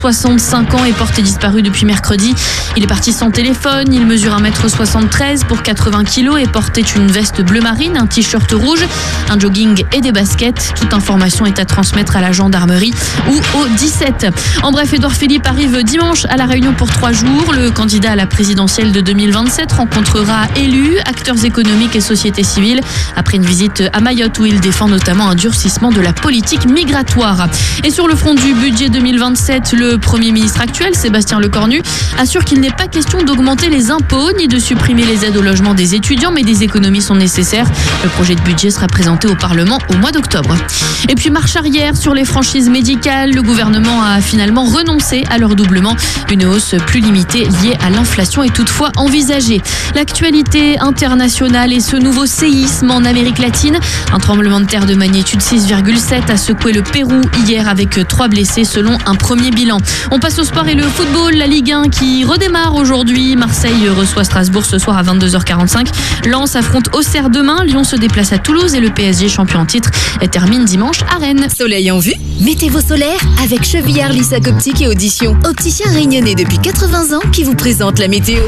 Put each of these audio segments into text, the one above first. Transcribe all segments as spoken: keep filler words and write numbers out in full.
soixante-cinq ans est porté disparu depuis mercredi. Il est parti sans téléphone, il mesure un mètre soixante-treize pour quatre-vingts kilos et portait une veste bleu marine, un t-shirt rouge, un jogging et des baskets. Toute information est à transmettre à la gendarmerie ou au dix-sept. En bref, Édouard Philippe arrive dimanche à La Réunion pour trois jours. Le candidat à la présidentielle de deux mille vingt-sept rencontrera élus, acteurs économiques et sociétés civiles après une visite à Mayotte où il défend notamment un durcissement de la politique migratoire. Et sur le front du budget deux mille vingt-sept, le Premier ministre actuel, Sébastien Lecornu, assure qu'il n'est pas question d'augmenter les impôts ni de supprimer les aides au logement des étudiants, mais des économies sont nécessaires. Le projet de budget sera présenté au Parlement au mois d'octobre. Et puis marche arrière sur les franchises médicales. Le gouvernement a finalement renoncé à leur doublement. Une hausse plus limitée liée à l'inflation est toutefois envisagée. L'actualité internationale et ce nouveau séisme en Amérique latine. Un tremblement de terre de magnitude six virgule sept a secoué le Pérou hier avec trois blessés selon un premier bilan. On passe au sport et le football, la Ligue un qui redémarre aujourd'hui. Marseille reçoit Strasbourg ce soir à vingt-deux heures quarante-cinq. Lens affronte Auxerre demain. Lyon se déplace à Toulouse et le P S G champion en titre termine dimanche à Rennes. Soleil en vue? Mettez vos solaires avec Chevillard Lissac Optique et Audition. Opticien réunionnais depuis quatre-vingts ans qui vous présente la météo.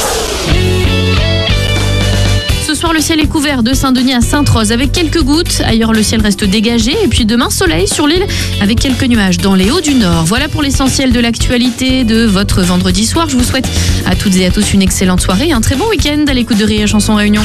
Ce soir, le ciel est couvert de Saint-Denis à Sainte-Rose avec quelques gouttes. Ailleurs, le ciel reste dégagé. Et puis demain, soleil sur l'île avec quelques nuages dans les hauts du Nord. Voilà pour l'essentiel de l'actualité de votre vendredi soir. Je vous souhaite à toutes et à tous une excellente soirée et un très bon week-end à l'écoute de Rire et Chanson Réunion.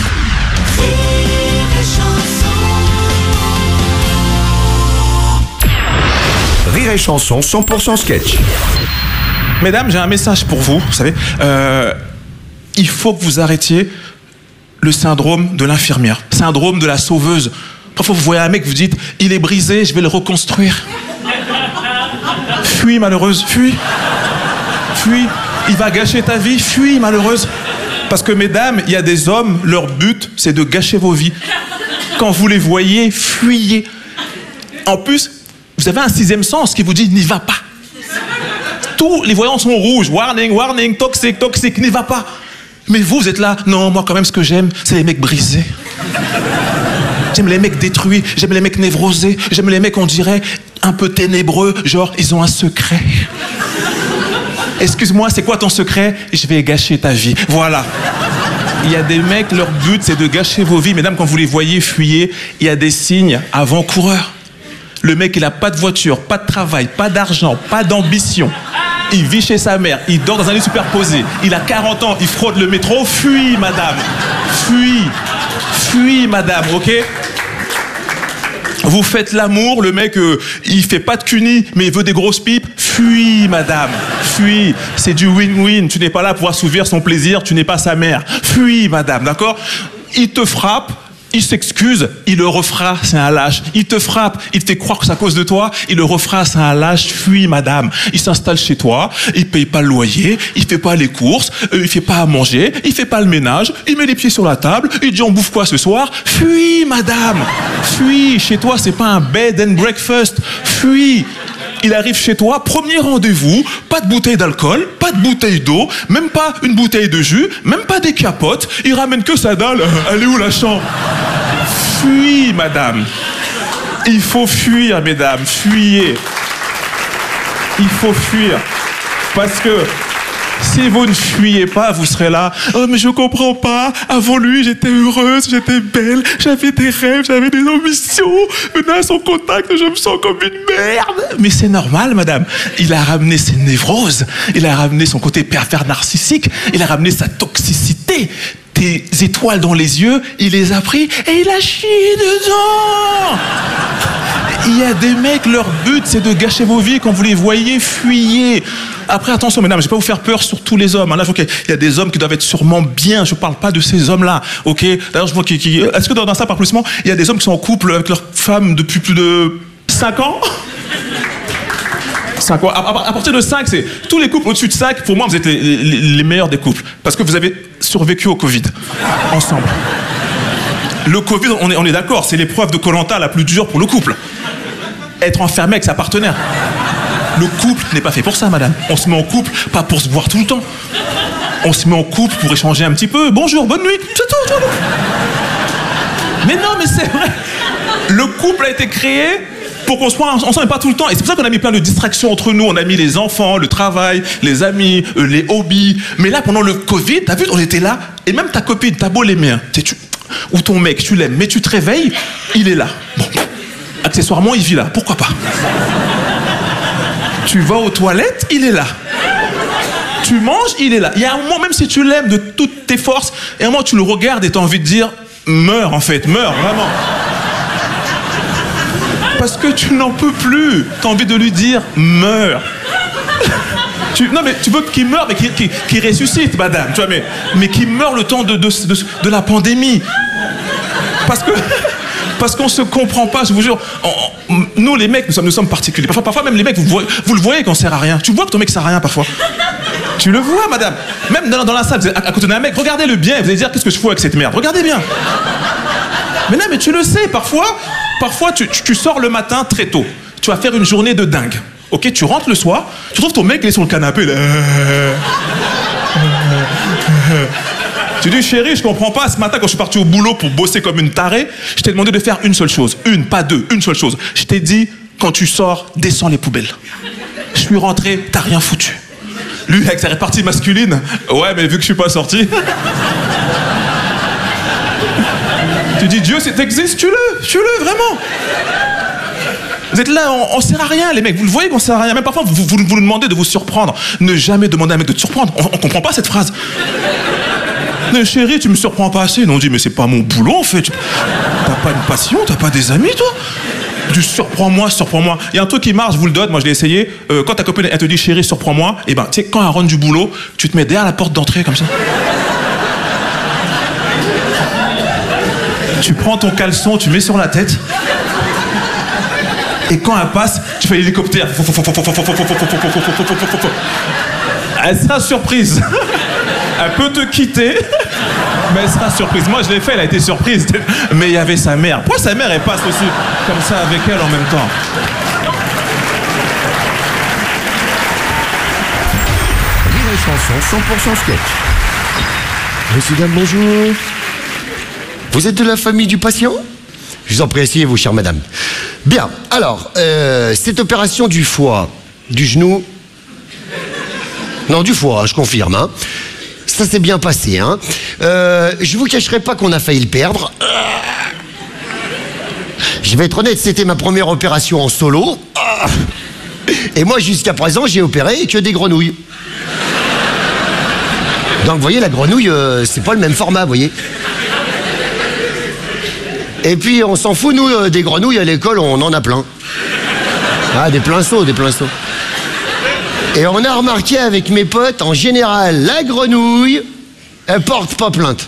Rire et Chanson cent pour cent sketch. Mesdames, j'ai un message pour vous. Vous savez, euh, il faut que vous arrêtiez le syndrome de l'infirmière, syndrome de la sauveuse. Parfois, vous voyez un mec, vous dites, il est brisé, je vais le reconstruire. Fuis, malheureuse, fuis. Fuis, il va gâcher ta vie, fuis, malheureuse. Parce que, mesdames, il y a des hommes, leur but, c'est de gâcher vos vies. Quand vous les voyez, fuyez. En plus, vous avez un sixième sens qui vous dit, n'y va pas. Tous les voyants sont rouges, warning, warning, toxique, toxique, n'y va pas. Mais vous, vous êtes là, non, moi quand même ce que j'aime, c'est les mecs brisés. J'aime les mecs détruits, j'aime les mecs névrosés, j'aime les mecs, on dirait, un peu ténébreux, genre, ils ont un secret. Excuse-moi, c'est quoi ton secret? Je vais gâcher ta vie. Voilà. Il y a des mecs, leur but, c'est de gâcher vos vies. Mesdames, quand vous les voyez, fuyez. Il y a des signes avant-coureurs. Le mec, il n'a pas de voiture, pas de travail, pas d'argent, pas d'ambition. Il vit chez sa mère, il dort dans un lit superposé. Il a quarante ans, il fraude le métro. Fuis, madame. Fuis. Fuis, madame, ok? Vous faites l'amour, le mec, euh, il fait pas de cuni, mais il veut des grosses pipes. Fuis, madame. Fuis. C'est du win-win. Tu n'es pas là pour assouvir son plaisir, tu n'es pas sa mère. Fuis, madame, d'accord? Il te frappe. Il s'excuse, il le refera, c'est un lâche. Il te frappe, il te fait croire que c'est à cause de toi, il le refera, c'est un lâche. Fuis, madame. Il s'installe chez toi, il paye pas le loyer, il fait pas les courses, euh, il fait pas à manger, il fait pas le ménage, il met les pieds sur la table, il dit on bouffe quoi ce soir? Fuis, madame. Fuis, chez toi c'est pas un bed and breakfast. Fuis. Il arrive chez toi, premier rendez-vous, pas de bouteille d'alcool, pas de bouteille d'eau, même pas une bouteille de jus, même pas des capotes, il ramène que sa dalle. Elle est où la chambre? Fuis, madame. Il faut fuir, mesdames, fuyez. Il faut fuir. Parce que si vous ne fuyez pas, vous serez là. Oh, mais je comprends pas. Avant lui, j'étais heureuse, j'étais belle, j'avais des rêves, j'avais des ambitions. Maintenant, à son contact, je me sens comme une merde. Mais c'est normal, madame. Il a ramené ses névroses. Il a ramené son côté pervers narcissique. Il a ramené sa toxicité. Tes étoiles dans les yeux, il les a pris et il a chié dedans. Il y a des mecs, leur but, c'est de gâcher vos vies. Quand vous les voyez, fuyez. Après, attention, mesdames, je ne vais pas vous faire peur sur tous les hommes. Là, je vois qu'il y a des hommes qui doivent être sûrement bien. Je ne parle pas de ces hommes-là, ok? D'ailleurs, je vois qu'il... Qu Est-ce que dans, dans ça, par plus, il y a des hommes qui sont en couple avec leur femme depuis plus de cinq ans? cinq ans. À, à, à partir de cinq, c'est... Tous les couples au-dessus de cinq, pour moi, vous êtes les, les, les meilleurs des couples. Parce que vous avez survécu au Covid. Ensemble. Le Covid, on est, on est d'accord, c'est l'épreuve de Koh-Lanta la plus dure pour le couple. Être enfermé avec sa partenaire. Le couple n'est pas fait pour ça, madame. On se met en couple, pas pour se voir tout le temps. On se met en couple pour échanger un petit peu. Bonjour, bonne nuit. C'est tout, c'est tout. Mais non, mais c'est vrai. Le couple a été créé pour qu'on soit ensemble et pas tout le temps. Et c'est pour ça qu'on a mis plein de distractions entre nous. On a mis les enfants, le travail, les amis, euh, les hobbies. Mais là, pendant le Covid, t'as vu, on était là. Et même ta copine, t'as beau l'aimer, hein, tu, ou ton mec, tu l'aimes, mais tu te réveilles, il est là. Bon, accessoirement, il vit là. Pourquoi pas? Tu vas aux toilettes, il est là. Tu manges, il est là. Il y a un moment, même si tu l'aimes de toutes tes forces, et à un moment, tu le regardes et t'as envie de dire, meurs en fait, meurs, vraiment. Parce que tu n'en peux plus. T'as envie de lui dire, meurs. Tu, non mais tu veux qu'il meure, mais qu'il qu'il, qu'il ressuscite, madame, tu vois, mais, mais qu'il meure le temps de, de, de, de la pandémie. Parce que... Parce qu'on se comprend pas, je vous jure. On, on, nous, les mecs, nous sommes, nous sommes particuliers. Parfois, parfois, même les mecs, vous, voyez, vous le voyez qu'on sert à rien. Tu vois que ton mec sert à rien, parfois. Tu le vois, madame. Même dans, dans la salle, vous êtes à, à côté d'un mec, regardez-le bien, vous allez dire, qu'est-ce que je fous avec cette merde? Regardez bien. Mais non, mais tu le sais, parfois, parfois tu, tu, tu sors le matin très tôt. Tu vas faire une journée de dingue. Ok, tu rentres le soir, tu trouves ton mec, il est sur le canapé, là. Tu dis, chérie, je comprends pas, ce matin, quand je suis parti au boulot pour bosser comme une tarée, je t'ai demandé de faire une seule chose. Une, pas deux, une seule chose. Je t'ai dit, quand tu sors, descends les poubelles. Je suis rentré, t'as rien foutu. Lui, avec sa répartie masculine, ouais, mais vu que je suis pas sorti... Tu dis, Dieu, si t'existes, tue-le, tue-le, vraiment. Vous êtes là, on, on sert à rien, les mecs. Vous le voyez qu'on sert à rien. Même parfois, vous, vous, vous nous demandez de vous surprendre. Ne jamais demander à un mec de te surprendre. On, on comprend pas cette phrase. Mais chérie, tu me surprends pas assez. Non, on dit, mais c'est pas mon boulot, en fait. T'as pas une passion, t'as pas des amis, toi? Du surprends-moi, surprends-moi. Il y a un truc qui marche, je vous le donne, moi je l'ai essayé. Euh, quand ta copine, elle te dit, chérie, surprends-moi, et ben, tu sais, quand elle rentre du boulot, tu te mets derrière la porte d'entrée, comme ça. Tu prends ton caleçon, tu mets sur la tête. Et quand elle passe, tu fais l'hélicoptère. Elle sera surprise. Elle peut te quitter, mais elle sera surprise. Moi, je l'ai fait, elle a été surprise. Mais il y avait sa mère. Pourquoi sa mère, elle passe aussi comme ça avec elle en même temps? Rire et chanson cent pour cent sketch. Monsieur, dame, bonjour. Vous êtes de la famille du patient? Je vous en prie, asseyez-vous, chère madame. Bien, alors, euh, cette opération du foie, du genou... Non, du foie, je confirme, hein. Ça s'est bien passé, hein. Euh, je vous cacherai pas qu'on a failli le perdre. Je vais être honnête, c'était ma première opération en solo. Et moi, jusqu'à présent, j'ai opéré que des grenouilles. Donc, vous voyez, la grenouille, euh, c'est pas le même format, vous voyez. Et puis, on s'en fout, nous, euh, des grenouilles à l'école, on en a plein. Ah, des pinceaux, des pinceaux. Et on a remarqué avec mes potes, en général, la grenouille, elle porte pas plainte.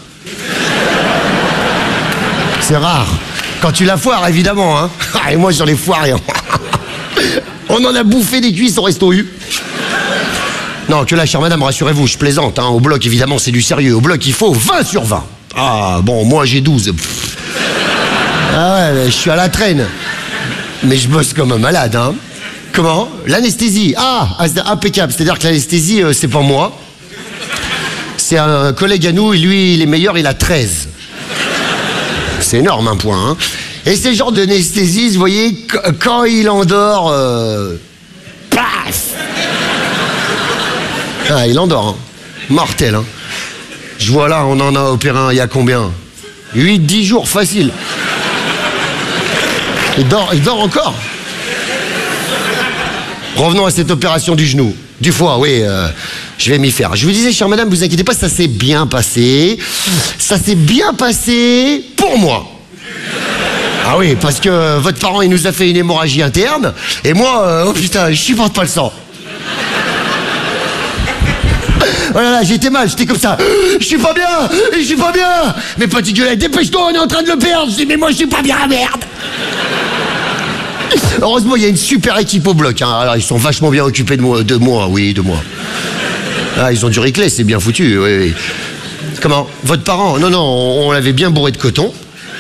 C'est rare. Quand tu la foires, évidemment, hein. Et moi, sur les foires, on en a bouffé des cuisses au resto U. Non, que là, chère madame, rassurez-vous, je plaisante, hein. Au bloc, évidemment, c'est du sérieux. Au bloc, il faut vingt sur vingt. Ah, bon, moi, j'ai douze. Pff. Ah ouais, je suis à la traîne. Mais je bosse comme un malade, hein. Comment? L'anesthésie. Ah, impeccable. C'est-à-dire que l'anesthésie, euh, c'est pas moi. C'est un collègue à nous, et lui, il est meilleur, il a treize. C'est énorme, un point, hein. Et c'est le genre d'anesthésie, vous voyez, quand il endort... Euh... Paf! Ah, il endort, hein. Mortel, hein. Je vois là, on en a opéré un, il y a combien? huit dix jours, facile. Il dort, il dort encore. Revenons à cette opération du genou. Du foie, oui, euh, je vais m'y faire. Je vous disais, chère madame, vous inquiétez pas, ça s'est bien passé. Ça s'est bien passé pour moi. Ah oui, parce que votre parent, il nous a fait une hémorragie interne. Et moi, euh, oh putain, je supporte pas le sang. Oh là là, j'étais mal, j'étais comme ça. Je suis pas bien, je suis pas bien. Mais petit gueulet, dépêche-toi, on est en train de le perdre. Je dis, mais moi, je suis pas bien, merde. Heureusement, il y a une super équipe au bloc, hein. Alors, ils sont vachement bien occupés de moi, de moi, oui, de moi. Ah, ils ont du riclet, c'est bien foutu, oui, oui. Comment? Votre parent? Non, non, on, on l'avait bien bourré de coton.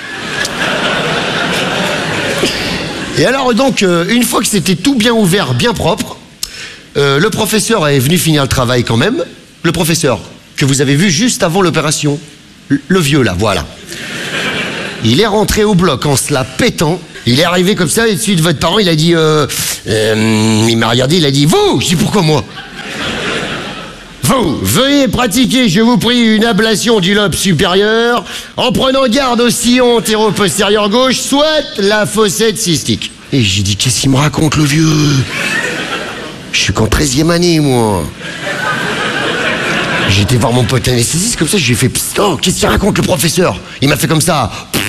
Et alors, donc, euh, une fois que c'était tout bien ouvert, bien propre, euh, le professeur est venu finir le travail quand même. Le professeur que vous avez vu juste avant l'opération. Le, le vieux, là, voilà. Il est rentré au bloc en se la pétant. Il est arrivé comme ça, et dessus de votre parent, il a dit... Euh, euh, il m'a regardé, il a dit, vous. Je dis, pourquoi moi? Vous, veuillez pratiquer, je vous prie, une ablation du lobe supérieur en prenant garde au sillon antéro-postérieur gauche, soit la fossette cystique. Et j'ai dit, qu'est-ce qu'il me raconte, le vieux? Je suis qu'en treizième année, moi. J'étais voir mon pote anesthésiste comme ça, je lui ai fait, psst, oh, qu'est-ce qu'il raconte, le professeur? Il m'a fait comme ça.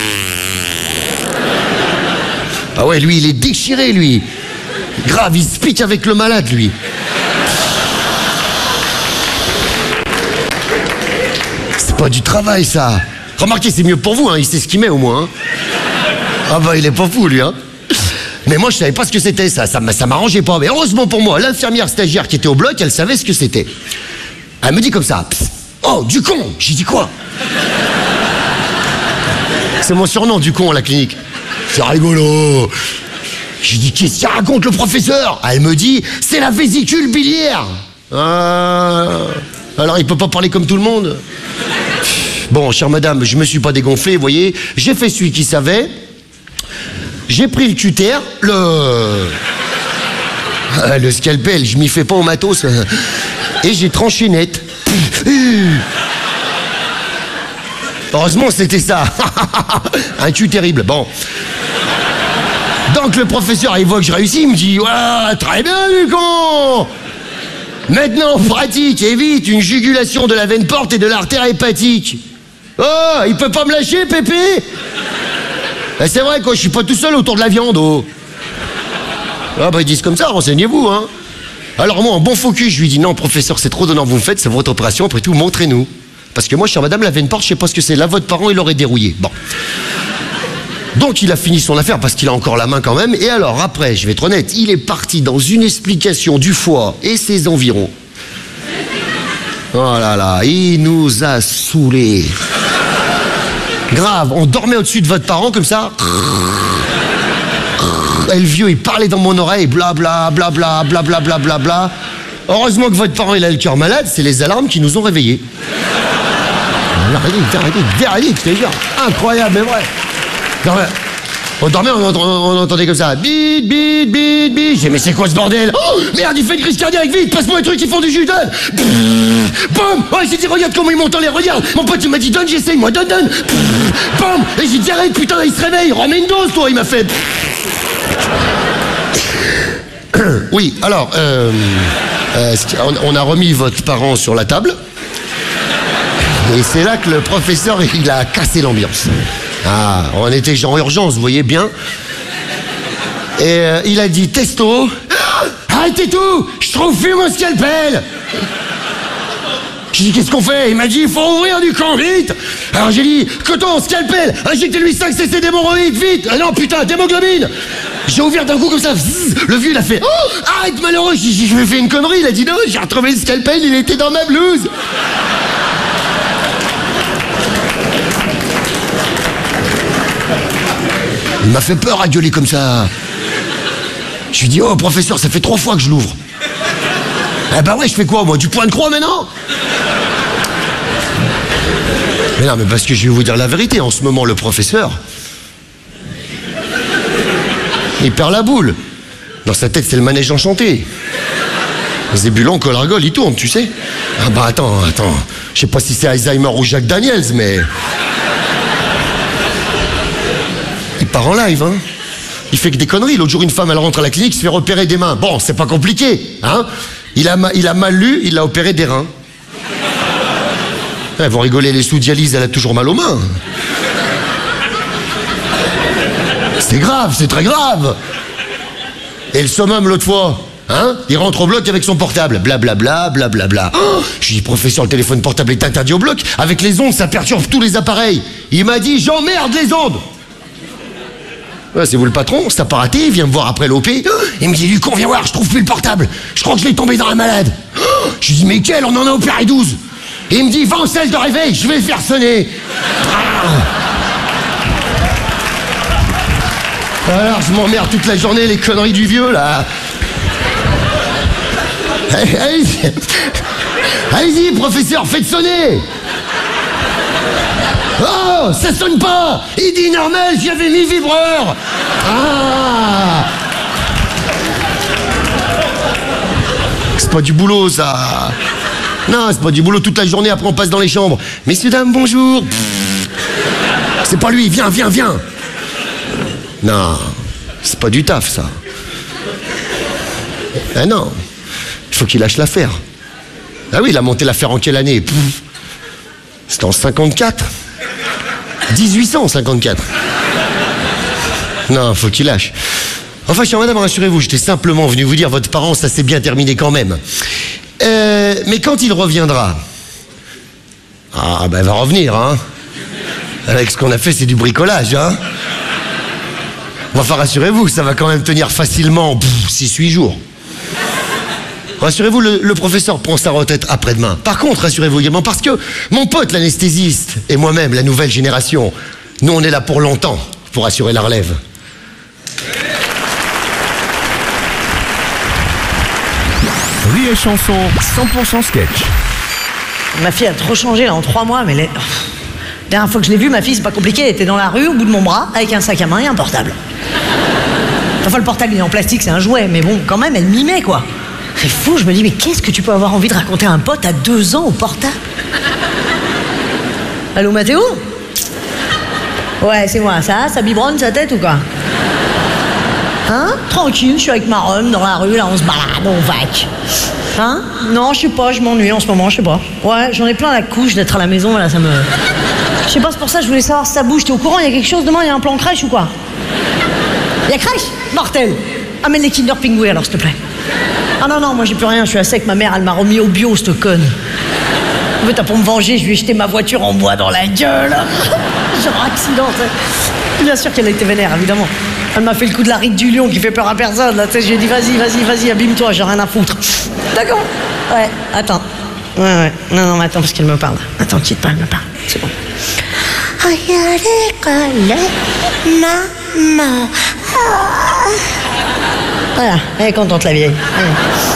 Ah ouais, lui, il est déchiré, lui. Grave, il se pique avec le malade, lui. C'est pas du travail, ça. Remarquez, c'est mieux pour vous, hein. Il sait ce qu'il met, au moins. Hein. Ah bah, il est pas fou, lui, hein. Mais moi, je savais pas ce que c'était, ça. Ça, ça m'arrangeait pas. Mais heureusement pour moi, l'infirmière stagiaire qui était au bloc, elle savait ce que c'était. Elle me dit comme ça. Oh, du con. J'ai dit quoi? C'est mon surnom, du con, à la clinique. C'est rigolo. J'ai dit, qu'est-ce qu'il raconte, le professeur? Elle me dit, c'est la vésicule biliaire. Ah, alors, il peut pas parler comme tout le monde. Bon, chère madame, je me suis pas dégonflé, vous voyez. J'ai fait celui qui savait. J'ai pris le cutter, le... Ah, le scalpel, je m'y fais pas au matos. Et j'ai tranché net. Heureusement, c'était ça. Un cul terrible. Bon. Donc le professeur, il voit que je réussis, il me dit, ouais, très bien, du con. Maintenant, pratique, évite une jugulation de la veine porte et de l'artère hépatique. Oh, il peut pas me lâcher, Pépé? Ben, c'est vrai, quoi, je suis pas tout seul autour de la viande, oh. Ah, bah, ils disent comme ça, renseignez-vous, hein. Alors, moi, en bon focus, je lui dis, non, professeur, c'est trop donnant, vous me faites, c'est votre opération, après tout, montrez-nous. Parce que moi, chère madame, la veine porte, je sais pas ce que c'est. Là, votre parent, il l'aurait dérouillé. Bon. Donc, il a fini son affaire parce qu'il a encore la main quand même. Et alors, après, je vais être honnête, il est parti dans une explication du foie et ses environs. Oh là là, il nous a saoulés. Grave, on dormait au-dessus de votre parent comme ça. Et le vieux, il parlait dans mon oreille, blabla, blabla, blabla, blabla, bla. Heureusement que votre parent, il a le cœur malade, c'est les alarmes qui nous ont réveillés. Véridique, véridique, véridique, je te jure. Incroyable, mais vrai. On dormait, on, on, on entendait comme ça. Bit, bit, bit, bit. J'ai dit, mais c'est quoi ce bordel? Oh, merde, il fait une crise cardiaque, vite, passe-moi les trucs qui font du jus, donne. Boum. Oh, j'ai dit, regarde comment il monte en l'air, regarde. Mon pote, il m'a dit, donne, j'essaye, moi, donne, donne. Boum. Et j'ai dit, arrête, putain, il se réveille, remets une dose, toi, il m'a fait. Oui, alors, euh, euh, on a remis votre parent sur la table. Et c'est là que le professeur, il a cassé l'ambiance. Ah, on était genre urgence, vous voyez bien. Et euh, il a dit, testo, arrêtez tout, je trouve plus mon scalpel. J'ai dit, qu'est-ce qu'on fait? Il m'a dit, il faut ouvrir du camp, vite. Alors j'ai dit, coton, scalpel, injectez-lui cinq cc d'hémorroïdes, vite. Ah non, putain, d'hémoglobine. J'ai ouvert d'un coup comme ça, zzz, le vieux il a fait, oh, arrête malheureux. J'ai dit, je me fais une connerie. Il a dit, non, j'ai retrouvé le scalpel, il était dans ma blouse. Il m'a fait peur à gueuler comme ça. Je lui ai dit, oh professeur, ça fait trois fois que je l'ouvre. Eh ben ouais, je fais quoi moi? Du point de croix maintenant? Mais non, mais parce que je vais vous dire la vérité, en ce moment le professeur, il perd la boule. Dans sa tête c'est le manège enchanté. Zébulon, Collargol, il tourne, tu sais. Ah bah attends, attends, je sais pas si c'est Alzheimer ou Jacques Daniels, mais... Il part en live, hein. Il fait que des conneries. L'autre jour, une femme, elle rentre à la clinique, se fait repérer des mains. Bon, c'est pas compliqué, hein. Il a, il a mal lu, il a opéré des reins. Elles vont rigoler, les sous-dialyses, elle a toujours mal aux mains. C'est grave, c'est très grave. Et le summum, l'autre fois, hein, il rentre au bloc avec son portable. Blablabla, blablabla. Oh, je lui dis, professeur, le téléphone portable est interdit au bloc. Avec les ondes, ça perturbe tous les appareils. Il m'a dit, j'emmerde les ondes. Ouais, c'est vous le patron, c'est pas raté, il vient me voir après l'O P. Il me dit, Lucon, viens voir, je trouve plus le portable. Je crois que je l'ai tombé dans la malade. Je lui dis, mais quel, on en a opéré douze. Et il me dit, va en salle de réveil, je vais le faire sonner. Alors, je m'emmerde toute la journée, les conneries du vieux, là. Allez-y, allez-y, professeur, faites sonner. Oh, ça sonne pas. Il dit normal, j'y avais mis vibreur. Ah! C'est pas du boulot, ça. Non, c'est pas du boulot. Toute la journée, après, on passe dans les chambres. Messieurs, dames, bonjour. C'est pas lui. Viens, viens, viens. Non, c'est pas du taf, ça. Ah non, il faut qu'il lâche l'affaire. Ah oui, il a monté l'affaire en quelle année? C'était en cinquante-quatre. dix-huit cent cinquante-quatre. Non, faut qu'il lâche. Enfin, chère madame, rassurez-vous, j'étais simplement venu vous dire, votre parent, ça s'est bien terminé quand même. Euh, mais quand il reviendra? Ah, ben, il va revenir, hein. Avec ce qu'on a fait, c'est du bricolage, hein. Enfin, rassurez-vous, ça va quand même tenir facilement six huit jours. Rassurez-vous, le, le professeur prend sa retraite après-demain. Par contre, rassurez-vous également, parce que mon pote, l'anesthésiste, et moi-même, la nouvelle génération, nous, on est là pour longtemps, pour assurer la relève. Rire et chanson, cent pour cent sketch. Ma fille a trop changé là en trois mois, mais les... la dernière fois que je l'ai vue, ma fille, c'est pas compliqué, elle était dans la rue, au bout de mon bras, avec un sac à main et un portable. Enfin, le portable, il est en plastique, c'est un jouet, mais bon, quand même, elle mimait, quoi. C'est fou, je me dis, mais qu'est-ce que tu peux avoir envie de raconter à un pote à deux ans au portable? Allô, Mathéo? Ouais, c'est moi, ça, ça biberonne sa tête ou quoi? Hein? Tranquille, je suis avec ma rhum dans la rue, là, on se balade, on vaque. Hein? Non, je sais pas, je m'ennuie en ce moment, je sais pas. Ouais, j'en ai plein la couche d'être à la maison, là, ça me... Je sais pas, c'est pour ça que je voulais savoir si ça bouge. T'es au courant, il y a quelque chose demain, il y a un plan crèche ou quoi? Il y a crèche? Mortel! Amène les Kinder Pingouins alors, s'il te plaît. Ah non, non, moi j'ai plus rien, je suis à sec, ma mère, elle m'a remis au bio, cette conne. En fait, pour me venger, je lui ai jeté ma voiture en bois dans la gueule. Genre accident, t'sais. Bien sûr qu'elle a été vénère, évidemment. Elle m'a fait le coup de la ride du lion qui fait peur à personne, là, tu sais, je lui ai dit, vas-y, vas-y, vas-y, abîme-toi, j'ai rien à foutre. D'accord? Ouais, attends. Ouais, ouais, non, non, mais attends, parce qu'elle me parle. Attends, quitte pas, elle me parle, c'est bon. Maman. Voilà, elle est contente, la vieille. Allez.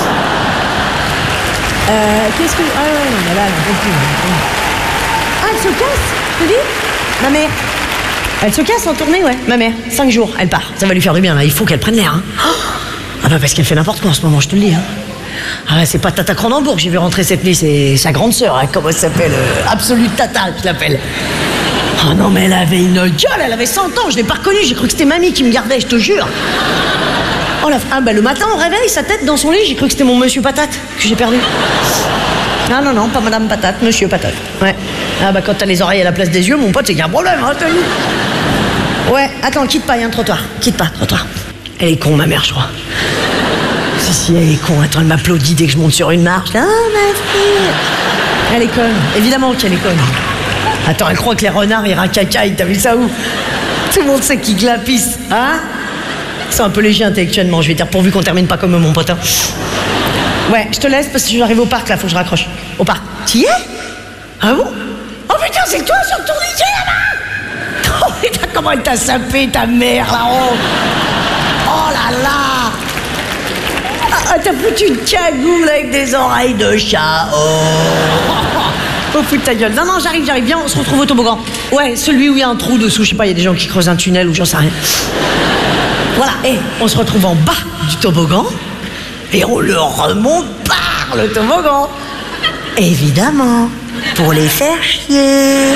Euh, qu'est-ce que... Ah ouais, non, mais là, elle en peut plus. Ah, elle se casse, je te dis? Ma mère. Elle se casse en tournée, ouais. Ma mère, cinq jours, elle part. Ça va lui faire du bien, là. Il faut qu'elle prenne l'air, hein. Ah bah, parce qu'elle fait n'importe quoi en ce moment, je te le dis, hein. Ah, c'est pas Tata Cronenbourg, j'ai vu rentrer cette nuit, c'est sa grande sœur, hein. Comment elle s'appelle? euh, Absolute Tata, je l'appelle. Oh non, mais elle avait une gueule, elle avait cent ans, je l'ai pas reconnue, j'ai cru que c'était mamie qui me gardait, je te jure. Oh la... Ah bah le matin, au réveil, sa tête dans son lit, j'ai cru que c'était mon monsieur Patate que j'ai perdu. Non, non, non, pas madame Patate, monsieur Patate. Ouais. Ah bah quand t'as les oreilles à la place des yeux, mon pote, c'est qu'il y a un problème, hein, t'as vu? Ouais, attends, quitte pas, il y a un trottoir. Quitte pas, trottoir. Elle est con, ma mère, je crois. Si, si, elle est con. Attends, elle m'applaudit dès que je monte sur une marche. Ah, ma fille. Elle est conne. Évidemment qu'elle est conne. Attends, elle croit que les renards, ils racacaillent. T'as vu ça où? Tout le monde sait qu'ils glapissent. Hein? Ils sont un peu légers intellectuellement. Je vais dire, pourvu qu'on termine pas comme mon pote. Hein. Ouais, je te laisse parce que j'arrive au parc, là. Faut que je raccroche. Au parc. T'y es? Ah bon? Oh putain, c'est toi sur le tourniquet, là-bas? Oh putain, comment elle t'a sapé, ta mère, là-haut? Oh là là! Ah, t'as foutu une cagoule avec des oreilles de chat. Oh! Faut foutre ta gueule. Non, non, j'arrive, j'arrive. Viens, on se retrouve au toboggan. Ouais, celui où il y a un trou dessous. Je sais pas, il y a des gens qui creusent un tunnel ou j'en sais rien. Voilà, et on se retrouve en bas du toboggan et on le remonte par le toboggan. Évidemment, pour les faire chier.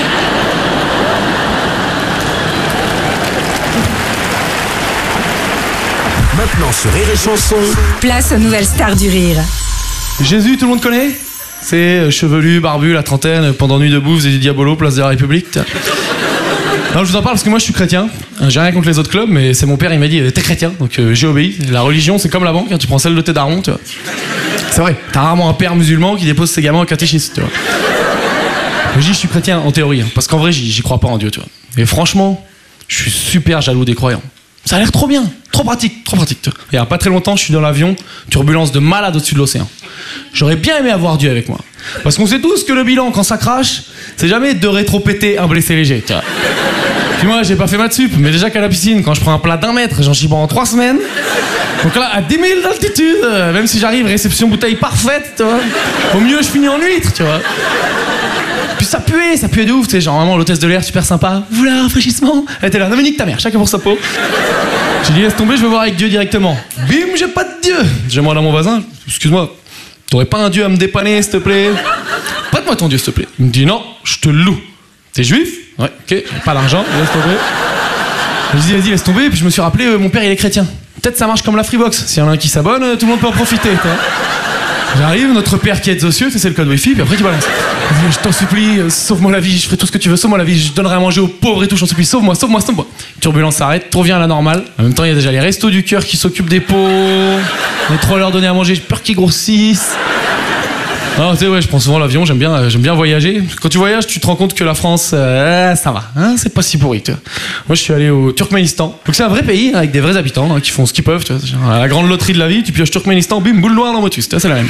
Maintenant sur Rire et Chanson. Place aux nouvelles stars du rire. Jésus, tout le monde connaît? C'est chevelu, barbu, la trentaine, pendant Nuit debout, faisait du diabolo, place de la République. Non, je vous en parle parce que moi je suis chrétien. J'ai rien contre les autres clubs, mais c'est mon père, il m'a dit t'es chrétien, donc euh, j'ai obéi. La religion, c'est comme la banque, hein, tu prends celle de tes darons, tu vois. C'est vrai, t'as rarement un père musulman qui dépose ses gamins au catéchisme, tu vois. Je dis je suis chrétien en théorie, hein, parce qu'en vrai j'y crois pas en Dieu, tu vois. Et franchement, je suis super jaloux des croyants. Ça a l'air trop bien, trop pratique, trop pratique. Il y a pas très longtemps, je suis dans l'avion, turbulence de malade au-dessus de l'océan. J'aurais bien aimé avoir Dieu avec moi. Parce qu'on sait tous que le bilan, quand ça crache, c'est jamais deux rétro pétés, un blessé léger, tu vois. Puis moi, j'ai pas fait maths sup, mais déjà qu'à la piscine, quand je prends un plat d'un mètre, j'en chie pendant trois semaines. Donc là, à dix mille d'altitude, euh, même si j'arrive, réception bouteille parfaite, tu vois. Au mieux, je finis en huître, tu vois. Puis ça puait, ça puait de ouf, tu sais, genre vraiment l'hôtesse de l'air super sympa. Vous voulez un rafraîchissement? Elle était là, non mais nique ta mère, chacun pour sa peau. J'ai dit laisse tomber, je veux voir avec Dieu directement. Bim, j'ai pas de Dieu. J'ai moi dans mon voisin, excuse-moi, t'aurais pas un Dieu à me dépanner s'il te plaît? Prête-moi ton Dieu s'il te plaît. Il me dit non, je te le loue. T'es juif? Ouais, ok, j'ai pas d'argent, laisse tomber. Je lui dis vas-y laisse tomber, puis je me suis rappelé, euh, mon père il est chrétien. Peut-être ça marche comme la Freebox, s'il y en a un qui s'abonne, euh, tout le monde peut en profiter. Quoi. J'arrive, notre père qui est aux cieux, c'est le code wifi, puis après tu balances. Je t'en supplie, euh, sauve-moi la vie, je ferai tout ce que tu veux, sauve-moi la vie, je donnerai à manger aux pauvres et tout, j'en supplie, sauve-moi, sauve-moi, sauve-moi. Turbulence s'arrête, tout revient à la normale. En même temps, il y a déjà les restos du cœur qui s'occupent des pauvres, on est trop à leur donner à manger, j'ai peur qu'ils grossissent. Non, tu sais, ouais, je prends souvent l'avion, j'aime bien, euh, j'aime bien voyager. Quand tu voyages, tu te rends compte que la France, euh, ça va, hein, c'est pas si pourri, tu vois. Moi, je suis allé au Turkménistan. Donc c'est un vrai pays, hein, avec des vrais habitants, hein, qui font ce qu'ils peuvent, tu vois. Genre, la grande loterie de la vie, tu pioches Turkménistan, bim, boule noire dans motus, tu vois, c'est la même.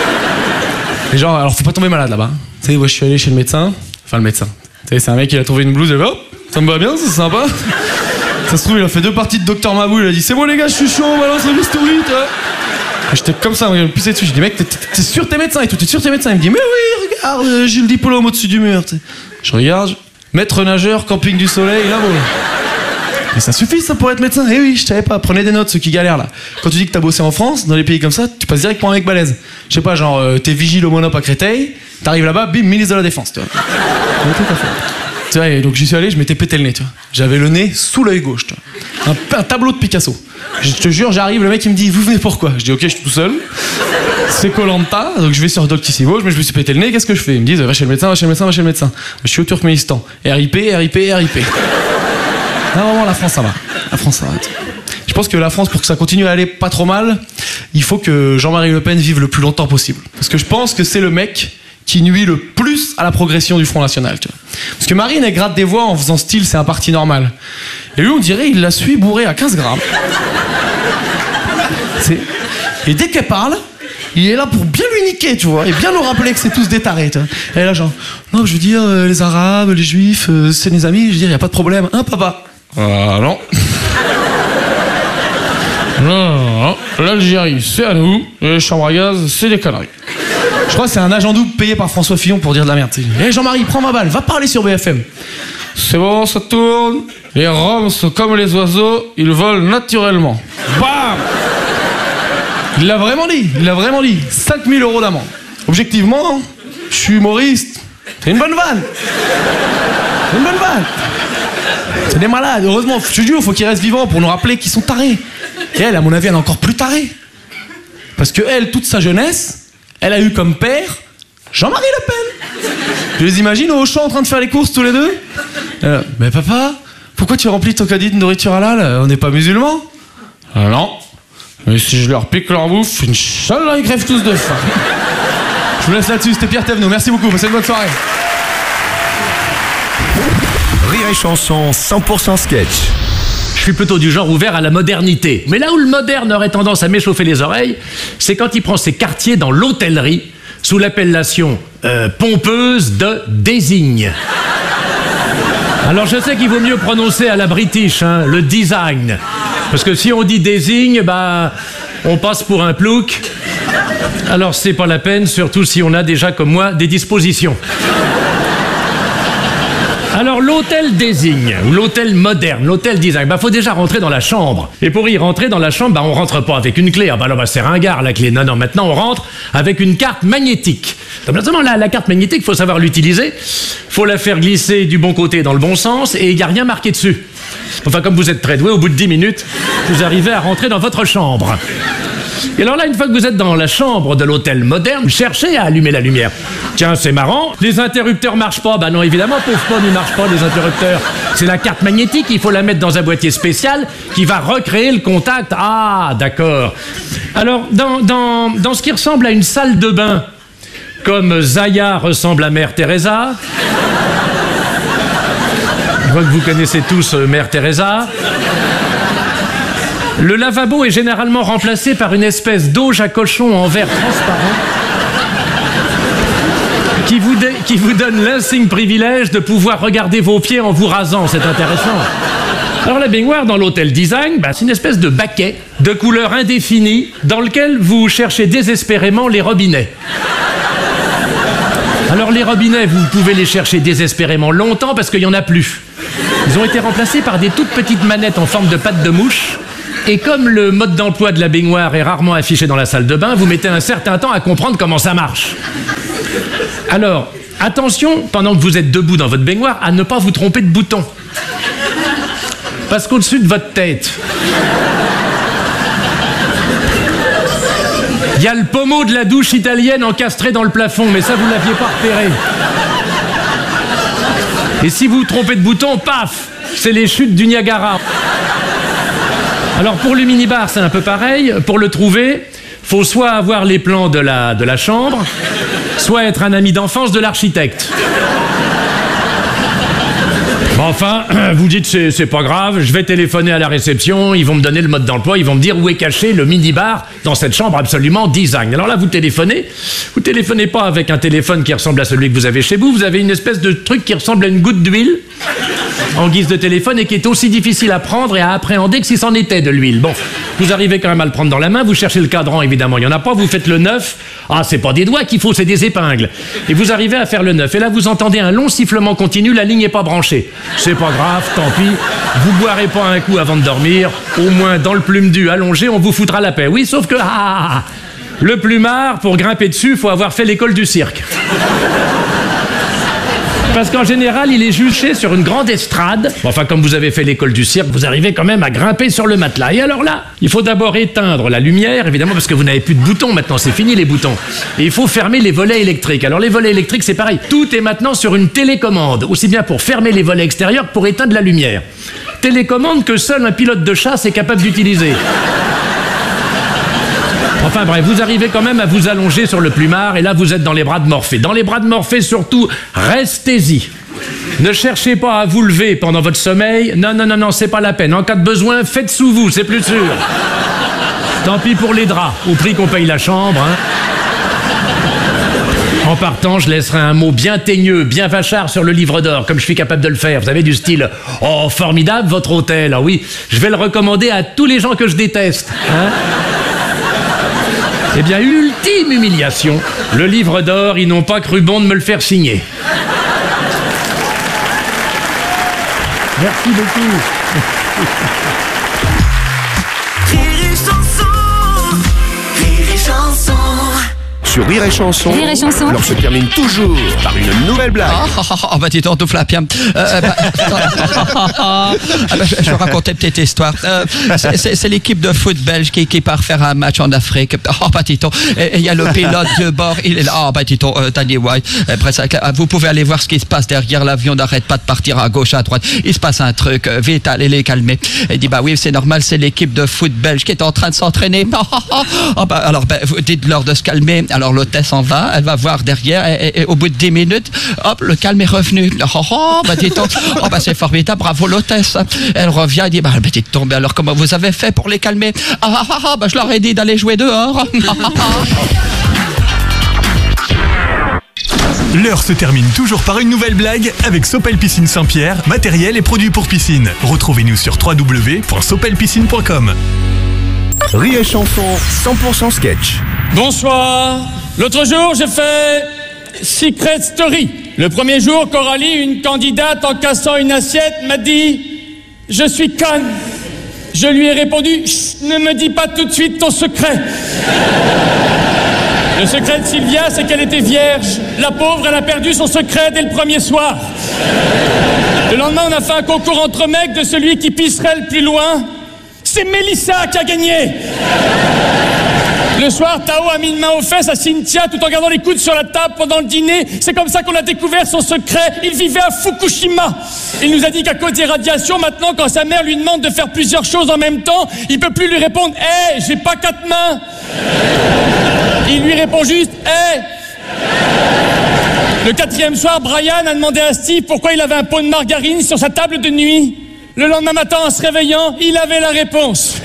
Et genre, alors faut pas tomber malade là-bas. Tu sais, moi, je suis allé chez le médecin, enfin le médecin. Tu sais, c'est un mec, il a trouvé une blouse, il a fait, oh, ça me va bien, c'est sympa. Ça se trouve, il a fait deux parties de Docteur Mabou, il a dit, c'est bon les gars, je suis chaud, on balance le bistouri, tu vois. J'étais comme ça, il me poussait dessus. Je dis, mec, t'es sûr t'es médecin et tout, t'es sûr t'es médecin? Il me dit, mais oui, regarde, j'ai le diplôme au-dessus du mur. T'sais. Je regarde, maître nageur, camping du soleil, là, bon. Mais ça suffit, ça, pour être médecin. Eh oui, je savais pas. Prenez des notes, ceux qui galèrent, là. Quand tu dis que t'as bossé en France, dans les pays comme ça, tu passes direct pour un mec balèze. Je sais pas, genre, euh, t'es vigile au Monop à Créteil, t'arrives là-bas, bim, ministre de la Défense, tu vois. Tu vois, et donc j'y suis allé, je m'étais pété le nez, tu vois. J'avais le nez sous l'œil gauche, tu vois. Un, un tableau de Picasso. Je te jure, j'arrive, le mec il me dit, vous venez pourquoi? Je dis, ok, je suis tout seul. C'est Koh-Lanta, donc je vais sur Doctissimo, je me suis pété le nez, qu'est-ce que je fais? Ils me disent, va chez le médecin, va chez le médecin, va chez le médecin. Je suis au Turkménistan. R I P, R I P, R I P. Non, vraiment, la France, ça va. La France, ça va. Je pense que la France, pour que ça continue à aller pas trop mal, il faut que Jean-Marie Le Pen vive le plus longtemps possible. Parce que je pense que c'est le mec qui nuit le plus à la progression du Front National. Tu vois. Parce que Marine, elle gratte des voix en faisant style, c'est un parti normal. Et lui, on dirait, il la suit bourrée à quinze grammes. C'est... Et dès qu'elle parle, il est là pour bien lui niquer, tu vois, et bien nous rappeler que c'est tous des tarés, tu vois. Elle est là, genre, non, je veux dire, euh, les Arabes, les Juifs, euh, c'est mes amis, je veux dire, il n'y a pas de problème. Hein, papa? Ah, non. Non, non, non. L'Algérie, c'est à nous, et les chambres à gaz, c'est des conneries. Je crois que c'est un agent double payé par François Fillon pour dire de la merde. Hé hey Jean-Marie, prends ma balle, va parler sur B F M. C'est bon, ça tourne. Les Roms sont comme les oiseaux, ils volent naturellement. Bam! Il l'a vraiment dit, il l'a vraiment dit. cinq mille euros d'amende. Objectivement, je suis humoriste. C'est une bonne vanne. C'est une bonne vanne. C'est des malades, heureusement. Je te jure, faut qu'ils restent vivants pour nous rappeler qu'ils sont tarés. Et elle, à mon avis, elle est encore plus tarée. Parce que elle, toute sa jeunesse, elle a eu comme père Jean-Marie Le Pen. Je les imagine au Auchan en train de faire les courses tous les deux. Euh, mais papa, pourquoi tu remplis ton caddie de nourriture halal? On n'est pas musulmans? Ah non. Mais si je leur pique leur bouffe, Inch'Allah, ils crèvent tous de faim. Je vous laisse là-dessus, c'était Pierre Thévenot. Merci beaucoup, passez une bonne soirée. Rire et chanson cent pour cent sketch. Je suis plutôt du genre ouvert à la modernité. Mais là où le moderne aurait tendance à m'échauffer les oreilles, c'est quand il prend ses quartiers dans l'hôtellerie sous l'appellation euh, pompeuse de désigne. Alors je sais qu'il vaut mieux prononcer à la british, hein, le design. Parce que si on dit désigne, bah, on passe pour un plouc. Alors c'est pas la peine, surtout si on a déjà comme moi des dispositions. Alors l'hôtel désigne, ou l'hôtel moderne, l'hôtel design, bah faut déjà rentrer dans la chambre. Et pour y rentrer dans la chambre, bah on rentre pas avec une clé. Ah bah là bah c'est ringard la clé. Non non, maintenant on rentre avec une carte magnétique. Donc maintenant la, la carte magnétique, faut savoir l'utiliser. Faut la faire glisser du bon côté dans le bon sens et il n'y a rien marqué dessus. Enfin comme vous êtes très doué, au bout de dix minutes, vous arrivez à rentrer dans votre chambre. Et alors là, une fois que vous êtes dans la chambre de l'hôtel moderne, cherchez à allumer la lumière. Tiens, c'est marrant, les interrupteurs marchent pas. Bah non, évidemment, pauvre pomme, ils marchent pas, les interrupteurs. C'est la carte magnétique, il faut la mettre dans un boîtier spécial qui va recréer le contact. Ah, d'accord. Alors, dans, dans, dans ce qui ressemble à une salle de bain, comme Zaya ressemble à Mère Teresa, je vois que vous connaissez tous euh, Mère Teresa. Le lavabo est généralement remplacé par une espèce d'auge à cochon en verre transparent qui vous, qui vous donne l'insigne privilège de pouvoir regarder vos pieds en vous rasant. C'est intéressant. Alors la baignoire dans l'hôtel design, bah, c'est une espèce de baquet de couleur indéfinie dans lequel vous cherchez désespérément les robinets. Alors les robinets, vous pouvez les chercher désespérément longtemps parce qu'il n'y en a plus. Ils ont été remplacés par des toutes petites manettes en forme de patte de mouche. Et comme le mode d'emploi de la baignoire est rarement affiché dans la salle de bain, vous mettez un certain temps à comprendre comment ça marche. Alors, attention, pendant que vous êtes debout dans votre baignoire, à ne pas vous tromper de bouton. Parce qu'au-dessus de votre tête, il y a le pommeau de la douche italienne encastré dans le plafond, mais ça, vous ne l'aviez pas repéré. Et si vous vous trompez de bouton, paf, c'est les chutes du Niagara. Alors pour le minibar, c'est un peu pareil. Pour le trouver, faut soit avoir les plans de la, de la chambre, soit être un ami d'enfance de l'architecte. Bon, enfin, vous dites c'est, c'est pas grave, je vais téléphoner à la réception, ils vont me donner le mode d'emploi, ils vont me dire où est caché le minibar dans cette chambre absolument design. Alors là, vous téléphonez, vous téléphonez pas avec un téléphone qui ressemble à celui que vous avez chez vous, vous avez une espèce de truc qui ressemble à une goutte d'huile en guise de téléphone et qui est aussi difficile à prendre et à appréhender que si c'en était de l'huile. Bon, vous arrivez quand même à le prendre dans la main, vous cherchez le cadran, évidemment, il n'y en a pas, vous faites le neuf. Ah, c'est pas des doigts qu'il faut, c'est des épingles. Et vous arrivez à faire le neuf. Et là, vous entendez un long sifflement continu, la ligne n'est pas branchée. C'est pas grave, tant pis. Vous boirez pas un coup avant de dormir. Au moins, dans le plume du allongé, on vous foutra la paix. Oui, sauf que, ah, le plumard, pour grimper dessus, faut avoir fait l'école du cirque. Parce qu'en général, il est juché sur une grande estrade. Enfin, comme vous avez fait l'école du cirque, vous arrivez quand même à grimper sur le matelas. Et alors là, il faut d'abord éteindre la lumière, évidemment, parce que vous n'avez plus de boutons maintenant, c'est fini les boutons. Et il faut fermer les volets électriques. Alors les volets électriques, c'est pareil. Tout est maintenant sur une télécommande, aussi bien pour fermer les volets extérieurs que pour éteindre la lumière. Télécommande que seul un pilote de chasse est capable d'utiliser. Enfin bref, vous arrivez quand même à vous allonger sur le plumard et là vous êtes dans les bras de Morphée. Dans les bras de Morphée surtout, restez-y. Ne cherchez pas à vous lever pendant votre sommeil. Non, non, non, non, c'est pas la peine. En cas de besoin, faites sous vous, c'est plus sûr. Tant pis pour les draps, au prix qu'on paye la chambre, hein. En partant, je laisserai un mot bien teigneux, bien vachard sur le livre d'or, comme je suis capable de le faire. Vous avez du style « Oh, formidable, votre hôtel. Ah oui, je vais le recommander à tous les gens que je déteste. Hein » Eh bien, ultime humiliation. Le livre d'or, ils n'ont pas cru bon de me le faire signer. Merci beaucoup. Sur Rire et Chanson, Rire et Chanson. l'heure se termine toujours par une nouvelle blague. Oh, oh, oh, bah dis donc, tout flapien. Euh, bah, ah, bah, je, je vais raconter une petite histoire. Euh, c'est, c'est, c'est l'équipe de foot belge qui, qui part faire un match en Afrique. Oh, bah dis donc, il y a le pilote de bord, il est là. Oh, bah dis donc, euh, Danny White. Après ça, vous pouvez aller voir ce qui se passe derrière l'avion, n'arrête pas de partir à gauche, à droite. Il se passe un truc, euh, vite, allez les calmer. Il dit, bah oui, c'est normal, c'est l'équipe de foot belge qui est en train de s'entraîner. Oh, oh, oh. Oh, bah, alors, bah, vous dites-leur de se calmer. Alors, l'hôtesse en va, elle va voir derrière et, et, et au bout de dix minutes, hop, le calme est revenu. Oh, oh, bah dis donc, oh, bah c'est formidable, bravo l'hôtesse. Elle revient, elle dit, bah, bah dites donc, alors comment vous avez fait pour les calmer? Ah, ah, ah, bah je leur ai dit d'aller jouer dehors. L'heure se termine toujours par une nouvelle blague avec Sopel Piscine Saint-Pierre, matériel et produits pour piscine. Retrouvez-nous sur w w w point sopel piscine point com. Rire et Chanson, cent pour cent sketch. Bonsoir. L'autre jour, j'ai fait Secret Story. Le premier jour, Coralie, une candidate, en cassant une assiette, m'a dit « Je suis conne ». Je lui ai répondu « Ne me dis pas tout de suite ton secret ». Le secret de Sylvia, c'est qu'elle était vierge. La pauvre, elle a perdu son secret dès le premier soir. Le lendemain, on a fait un concours entre mecs de celui qui pisserait le plus loin. C'est Mélissa qui a gagné. Le soir, Tao a mis une main aux fesses à Cynthia tout en gardant les coudes sur la table pendant le dîner. C'est comme ça qu'on a découvert son secret. Il vivait à Fukushima. Il nous a dit qu'à cause des radiations, maintenant, quand sa mère lui demande de faire plusieurs choses en même temps, il peut plus lui répondre « Hé, hey, j'ai pas quatre mains !» Il lui répond juste « Hé hey. !» Le quatrième soir, Brian a demandé à Steve pourquoi il avait un pot de margarine sur sa table de nuit. Le lendemain matin, en se réveillant, il avait la réponse.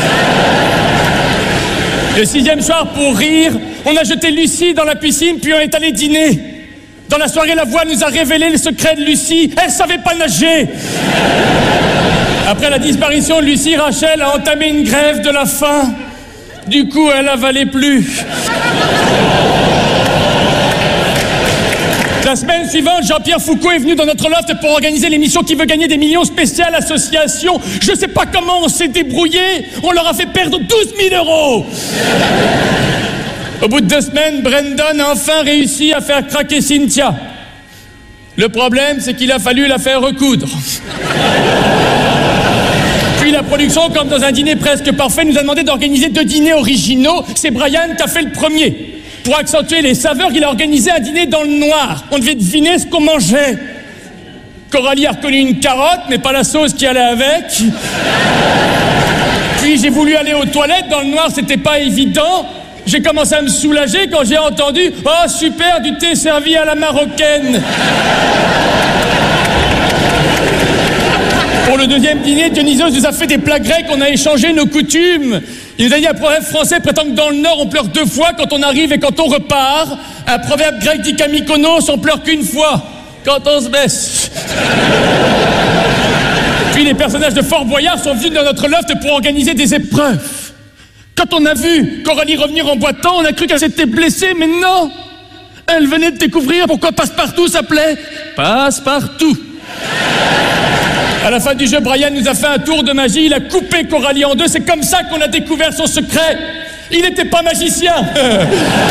Le sixième soir, pour rire, on a jeté Lucie dans la piscine, puis on est allé dîner. Dans la soirée, la voix nous a révélé le secret de Lucie. Elle savait pas nager. Après la disparition de Lucie, Rachel a entamé une grève de la faim. Du coup, elle avalait plus. La semaine suivante, Jean-Pierre Foucault est venu dans notre loft pour organiser l'émission Qui veut gagner des millions spéciales association. Je sais pas comment on s'est débrouillé, on leur a fait perdre douze mille euros. Au bout de deux semaines, Brandon a enfin réussi à faire craquer Cynthia. Le problème, c'est qu'il a fallu la faire recoudre. Puis la production, comme dans un dîner presque parfait, nous a demandé d'organiser deux dîners originaux. C'est Brian qui a fait le premier. Pour accentuer les saveurs, il a organisé un dîner dans le noir. On devait deviner ce qu'on mangeait. Coralie a reconnu une carotte, mais pas la sauce qui allait avec. Puis j'ai voulu aller aux toilettes. Dans le noir, c'était pas évident. J'ai commencé à me soulager quand j'ai entendu « Oh, super, du thé servi à la marocaine !» Pour le deuxième dîner, Dionysos nous a fait des plats grecs, on a échangé nos coutumes. Il nous a dit un proverbe français prétend que dans le Nord, on pleure deux fois quand on arrive et quand on repart. Un proverbe grec dit qu'à Mykonos, on pleure qu'une fois, quand on se baisse. Puis les personnages de Fort Boyard sont venus dans notre loft pour organiser des épreuves. Quand on a vu Coralie revenir en boitant, on a cru qu'elle s'était blessée, mais non. Elle venait de découvrir pourquoi Passepartout s'appelait Passepartout. À la fin du jeu, Brian nous a fait un tour de magie, il a coupé Coralie en deux, c'est comme ça qu'on a découvert son secret. Il n'était pas magicien.